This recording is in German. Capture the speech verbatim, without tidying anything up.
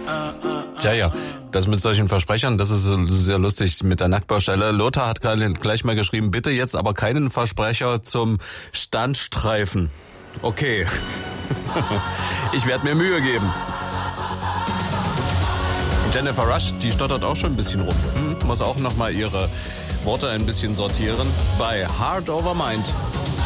Tja, ja, das mit solchen Versprechern, das ist sehr lustig mit der Nacktbaustelle. Lothar hat gleich mal geschrieben, bitte jetzt aber keinen Versprecher zum Standstreifen. Okay, ich werde mir Mühe geben. Jennifer Rush, die stottert auch schon ein bisschen rum. Hm, muss auch nochmal ihre Worte ein bisschen sortieren. Bei Heart Over Mind.